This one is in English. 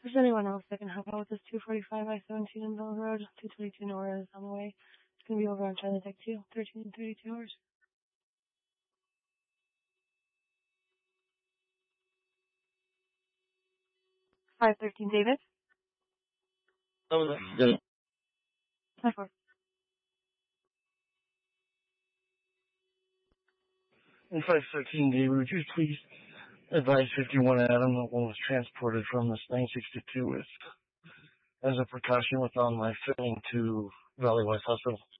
If there's anyone else that can help out with this 245 I-17 in Bell Road, 222 Nora is on the way. It's going to be over on Charlie Deck 2, 13 and 32 hours. 513 David. Oh, good. 5-4. And 513 David, would you please advise 51 Adam that one was transported from this 962 as a precaution with on my filling to Valley West Hospital?